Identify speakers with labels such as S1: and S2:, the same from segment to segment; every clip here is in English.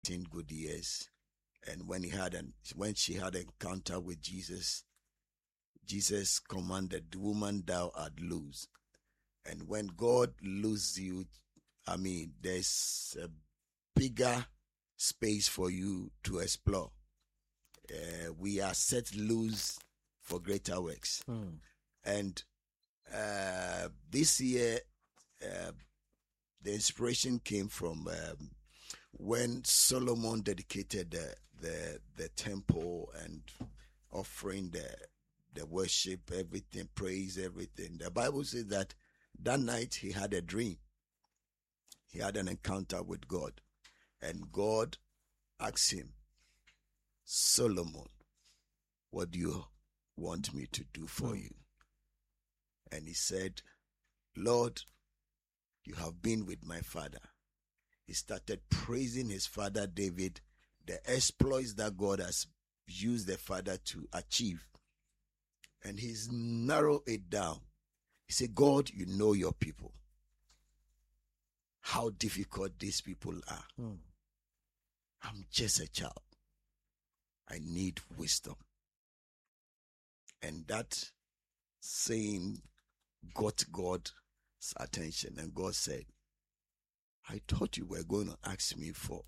S1: 10 good years. And when she had an encounter with Jesus, Jesus commanded the woman, thou art loose. And when God looses you, there's a bigger space for you to explore. We are set loose for greater works. And this year, the inspiration came from when Solomon dedicated the temple and offering the worship, everything, praise, everything. The Bible says that night he had a dream. He had an encounter with God. And God asked him, Solomon, what do you want me to do for you? And he said, Lord, you have been with my father. He started praising his father David, the exploits that God has used the father to achieve. And he's narrowed it down. He said, God, you know your people. How difficult these people are. I'm just a child. I need wisdom. And that saying got God's attention. And God said, I thought you were going to ask me for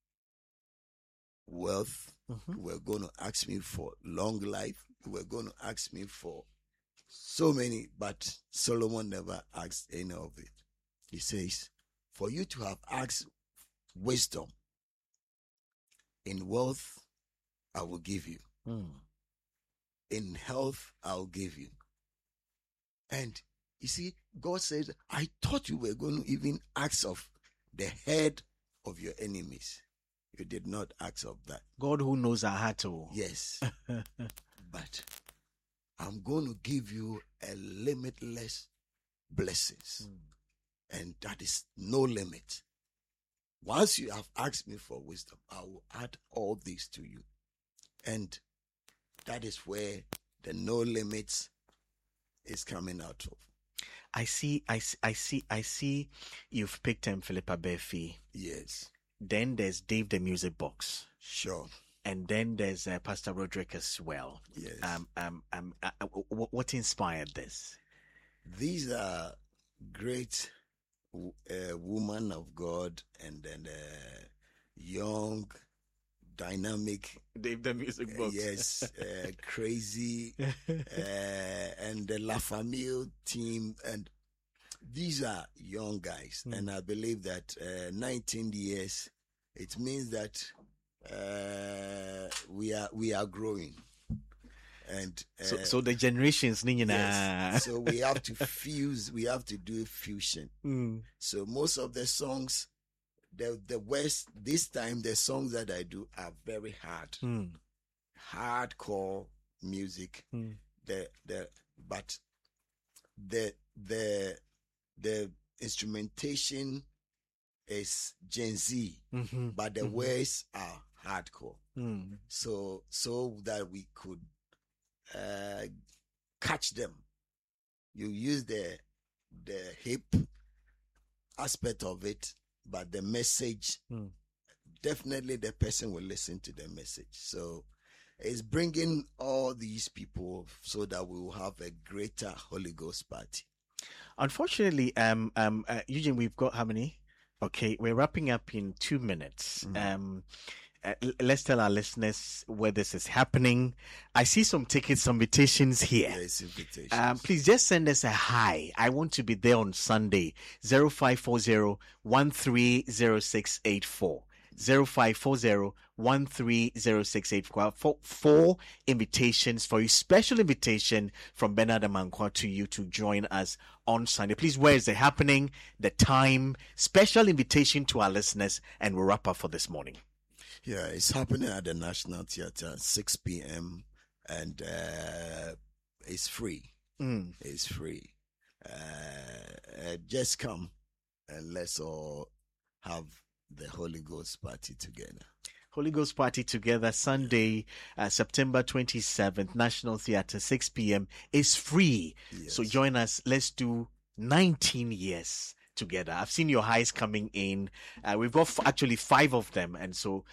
S1: wealth. You were going to ask me for long life. You were going to ask me for so many, but Solomon never asked any of it. He says, for you to have asked wisdom, in wealth, I will give you. In health, I'll give you. And you see, God says, I thought you were going to even ask of the head of your enemies. You did not ask of that.
S2: God who knows our heart.
S1: Yes. But I'm going to give you a limitless blessings. And that is no limit. Once you have asked me for wisdom, I will add all these to you. And that is where the no limits is coming out of.
S2: I see you've picked Philippa Befi.
S1: Yes.
S2: Then there's Dave the Music Box.
S1: Sure.
S2: And then there's Pastor Roderick as well.
S1: Yes.
S2: What inspired this?
S1: These are great woman of God, and then young, dynamic.
S2: Dave the Music Box.
S1: Yes, crazy, and the La Famille team, and these are young guys, and I believe that 19 years, it means that we are growing. And
S2: so the generations,
S1: yes, so we have to fuse, we have to do fusion. So most of the songs, the West, this time the songs that I do are very hard, hardcore music. But the instrumentation is Gen Z, but the words are hardcore. So that we could catch them. You use the hip aspect of it, but the message, definitely the person will listen to the message. So it's bringing all these people so that we will have a greater Holy Ghost party.
S2: Unfortunately, Eugene, we've got how many? Okay, we're wrapping up in 2 minutes. Let's tell our listeners where this is happening. I see some tickets, some invitations here.
S1: Yes, invitations.
S2: Please just send us a hi. I want to be there on Sunday. 0540-130684. 0540-130684. Four invitations for you. Special invitation from Bernard Amankwa to you to join us on Sunday. Please, where is it happening? The time. Special invitation to our listeners, and we'll wrap up for this morning.
S1: Yeah, it's happening at the National Theatre at 6 p.m. and it's free. It's free. Just come and let's all have the Holy Ghost party together.
S2: Holy Ghost party together Sunday, September 27th, National Theatre, 6 p.m. is free.
S1: Yes.
S2: So join us. Let's do 19 years together. I've seen your highs coming in. We've got actually 5 of them, and so